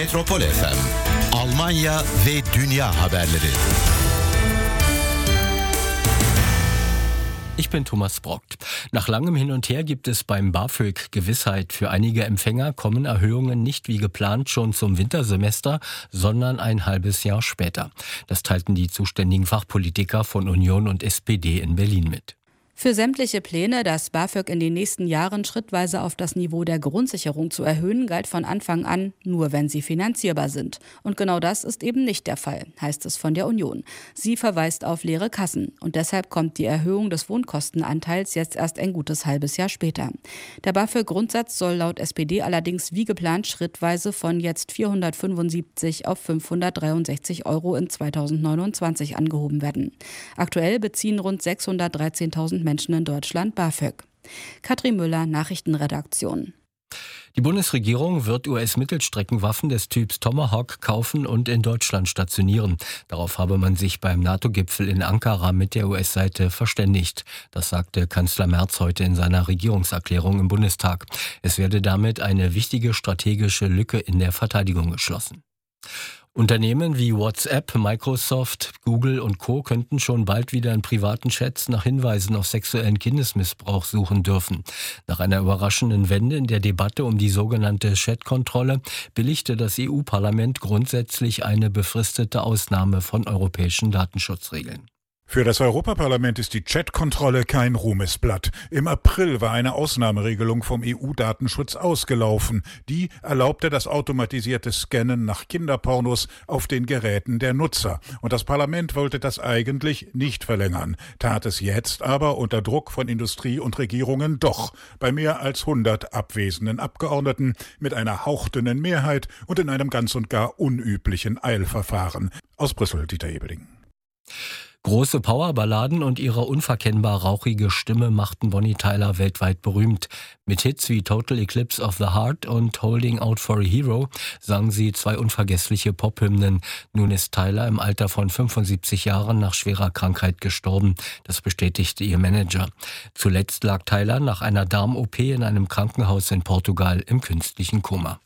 Metropol FM, Almanya ve dünya haberleri. Ich bin Thomas Brockt. Nach langem Hin und Her gibt es beim BAföG Gewissheit. Für einige Empfänger kommen Erhöhungen nicht wie geplant schon zum Wintersemester, sondern ein halbes Jahr später. Das teilten die zuständigen Fachpolitiker von Union und SPD in Berlin mit. Für sämtliche Pläne, das BAföG in den nächsten Jahren schrittweise auf das Niveau der Grundsicherung zu erhöhen, galt von Anfang an, nur wenn sie finanzierbar sind. Und genau das ist eben nicht der Fall, heißt es von der Union. Sie verweist auf leere Kassen. Und deshalb kommt die Erhöhung des Wohnkostenanteils jetzt erst ein gutes halbes Jahr später. Der BAföG-Grundsatz soll laut SPD allerdings wie geplant schrittweise von jetzt 475 auf 563 Euro in 2029 angehoben werden. Aktuell beziehen rund 613.000 Menschen in Deutschland BAföG. Katrin Müller, Nachrichtenredaktion. Die Bundesregierung wird US-Mittelstreckenwaffen des Typs Tomahawk kaufen und in Deutschland stationieren. Darauf habe man sich beim NATO-Gipfel in Ankara mit der US-Seite verständigt. Das sagte Kanzler Merz heute in seiner Regierungserklärung im Bundestag. Es werde damit eine wichtige strategische Lücke in der Verteidigung geschlossen. Unternehmen wie WhatsApp, Microsoft, Google und Co. könnten schon bald wieder in privaten Chats nach Hinweisen auf sexuellen Kindesmissbrauch suchen dürfen. Nach einer überraschenden Wende in der Debatte um die sogenannte Chat-Kontrolle billigte das EU-Parlament grundsätzlich eine befristete Ausnahme von europäischen Datenschutzregeln. Für das Europaparlament ist die Chat-Kontrolle kein Ruhmesblatt. Im April war eine Ausnahmeregelung vom EU-Datenschutz ausgelaufen. Die erlaubte das automatisierte Scannen nach Kinderpornos auf den Geräten der Nutzer. Und das Parlament wollte das eigentlich nicht verlängern, tat es jetzt aber unter Druck von Industrie und Regierungen doch, bei mehr als 100 abwesenden Abgeordneten mit einer hauchdünnen Mehrheit und in einem ganz und gar unüblichen Eilverfahren. Aus Brüssel, Dieter Ebeling. Große Powerballaden und ihre unverkennbar rauchige Stimme machten Bonnie Tyler weltweit berühmt. Mit Hits wie Total Eclipse of the Heart und Holding Out for a Hero sang sie zwei unvergessliche Pophymnen. Nun ist Tyler im Alter von 75 Jahren nach schwerer Krankheit gestorben. Das bestätigte ihr Manager. Zuletzt lag Tyler nach einer Darm-OP in einem Krankenhaus in Portugal im künstlichen Koma.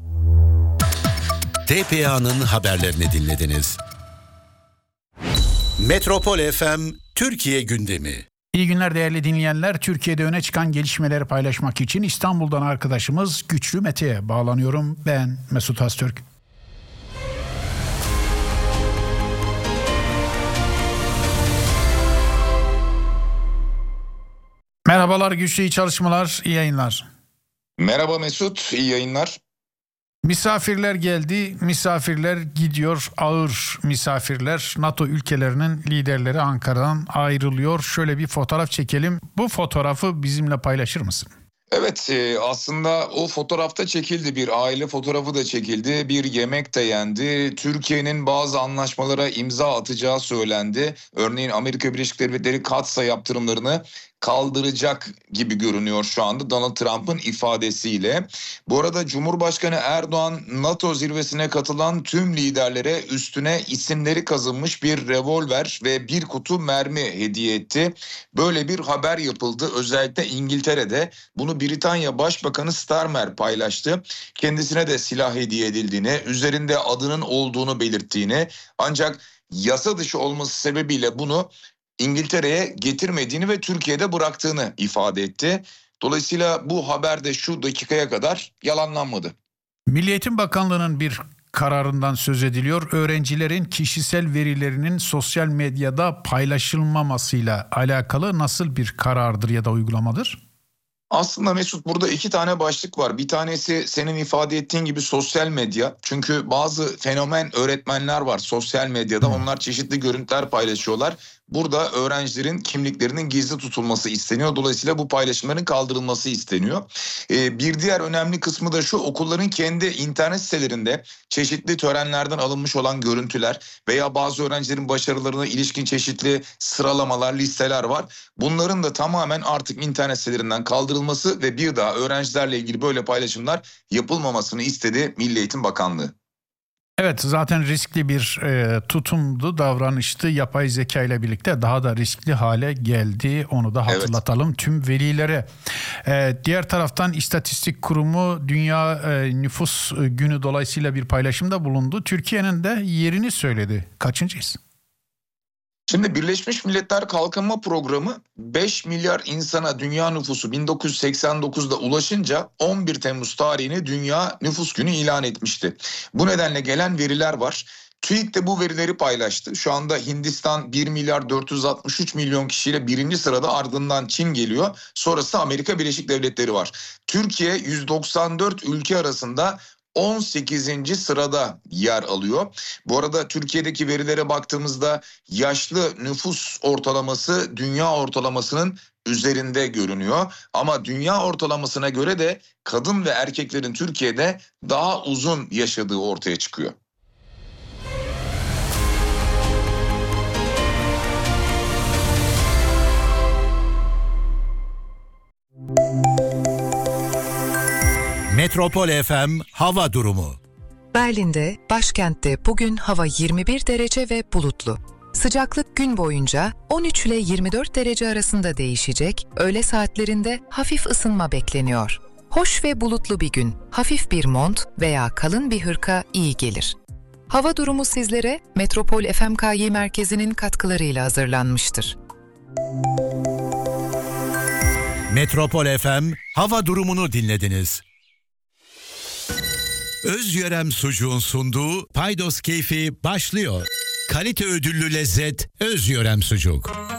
TPA'nın haberlerini dinlediniz. Metropol FM Türkiye gündemi. İyi günler değerli dinleyenler. Türkiye'de öne çıkan gelişmeleri paylaşmak için İstanbul'dan arkadaşımız Güçlü Mete'ye bağlanıyorum. Ben Mesut Öztürk. Merhabalar Güçlü, iyi çalışmalar, iyi yayınlar. Merhaba Mesut, iyi yayınlar. Misafirler geldi, misafirler gidiyor, ağır misafirler. NATO ülkelerinin liderleri Ankara'dan ayrılıyor. Şöyle bir fotoğraf çekelim. Bu fotoğrafı bizimle paylaşır mısın? Evet, aslında o fotoğrafta çekildi, bir aile fotoğrafı da çekildi, bir yemek de yendi. Türkiye'nin bazı anlaşmalara imza atacağı söylendi. Örneğin Amerika Birleşik Devletleri Katsa yaptırımlarını kaldıracak gibi görünüyor şu anda Donald Trump'ın ifadesiyle. Bu arada Cumhurbaşkanı Erdoğan NATO zirvesine katılan tüm liderlere üstüne isimleri kazınmış bir revolver ve bir kutu mermi hediye etti. Böyle bir haber yapıldı. Özellikle İngiltere'de bunu Britanya Başbakanı Starmer paylaştı. Kendisine de silah hediye edildiğini, üzerinde adının olduğunu belirttiğini, ancak yasa dışı olması sebebiyle bunu İngiltere'ye getirmediğini ve Türkiye'de bıraktığını ifade etti. Dolayısıyla bu haber de şu dakikaya kadar yalanlanmadı. Milli Eğitim Bakanlığı'nın bir kararından söz ediliyor. Öğrencilerin kişisel verilerinin sosyal medyada paylaşılmamasıyla alakalı nasıl bir karardır ya da uygulamadır? Aslında Mesut, burada iki tane başlık var. Bir tanesi senin ifade ettiğin gibi sosyal medya. Çünkü bazı fenomen öğretmenler var sosyal medyada. Onlar çeşitli görüntüler paylaşıyorlar. Burada öğrencilerin kimliklerinin gizli tutulması isteniyor. Dolayısıyla bu paylaşımların kaldırılması isteniyor. Bir diğer önemli kısmı da şu: okulların kendi internet sitelerinde çeşitli törenlerden alınmış olan görüntüler veya bazı öğrencilerin başarılarına ilişkin çeşitli sıralamalar, listeler var. Bunların da tamamen artık internet sitelerinden kaldırılması ve bir daha öğrencilerle ilgili böyle paylaşımlar yapılmamasını istedi Milli Eğitim Bakanlığı. Evet, zaten riskli bir tutumdu, davranıştı. Yapay zeka ile birlikte daha da riskli hale geldi. Onu da hatırlatalım tüm velilere. Diğer taraftan İstatistik Kurumu Dünya Nüfus Günü dolayısıyla bir paylaşımda bulundu. Türkiye'nin de yerini söyledi. Kaçıncıyız? Şimdi Birleşmiş Milletler Kalkınma Programı 5 milyar insana dünya nüfusu 1989'da ulaşınca 11 Temmuz tarihini Dünya Nüfus Günü ilan etmişti. Bu nedenle gelen veriler var. TÜİK de bu verileri paylaştı. Şu anda Hindistan 1 milyar 463 milyon kişiyle birinci sırada, ardından Çin geliyor. Sonrası Amerika Birleşik Devletleri var. Türkiye 194 ülke arasında 18. sırada yer alıyor. Bu arada Türkiye'deki verilere baktığımızda yaşlı nüfus ortalaması dünya ortalamasının üzerinde görünüyor. Ama dünya ortalamasına göre de kadın ve erkeklerin Türkiye'de daha uzun yaşadığı ortaya çıkıyor. Metropol FM hava durumu. Berlin'de, başkentte bugün hava 21 derece ve bulutlu. Sıcaklık gün boyunca 13 ile 24 derece arasında değişecek, öğle saatlerinde hafif ısınma bekleniyor. Hoş ve bulutlu bir gün, hafif bir mont veya kalın bir hırka iyi gelir. Hava durumu sizlere Metropol FMKY merkezinin katkılarıyla hazırlanmıştır. Metropol FM hava durumunu dinlediniz. Özyörem Sucuğun sunduğu Paydos Keyfi başlıyor. Kalite ödüllü lezzet Özyörem Sucuk.